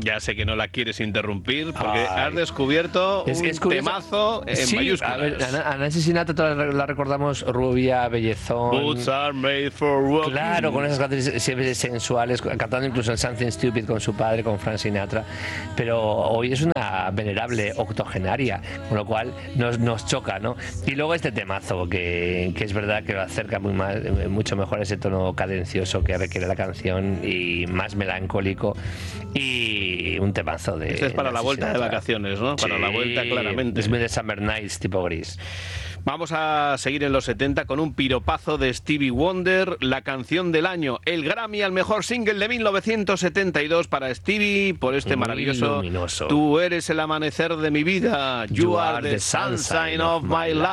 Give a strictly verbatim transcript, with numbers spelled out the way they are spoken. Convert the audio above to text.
ya sé que no la quieres interrumpir, porque Ay. has descubierto Es- un es curioso. temazo en Sí, mayúsculas. a ver, a, a Nancy Sinatra toda la, la recordamos rubia, bellezón. Boots are made for walking. Claro, con esas canciones siempre sensuales, cantando incluso en Something Stupid con su padre, con Frank Sinatra. Pero hoy es una venerable octogenaria, con lo cual nos, nos choca, ¿no? Y luego este temazo, que, que es verdad que lo acerca muy más, mucho mejor a ese tono cadencioso que requiere la canción y más melancólico. Y un temazo de. Este es para la Nancy vuelta de Sinatra. vacaciones, ¿no? Para Sí, la vuelta, claramente. Es de Summer Nights tipo gris. Vamos a seguir en los setenta con un piropazo de Stevie Wonder, la canción del año, el Grammy al mejor single de mil novecientos setenta y dos para Stevie por este Muy maravilloso luminoso. Tú eres el amanecer de mi vida, You, are the sunshine of my life.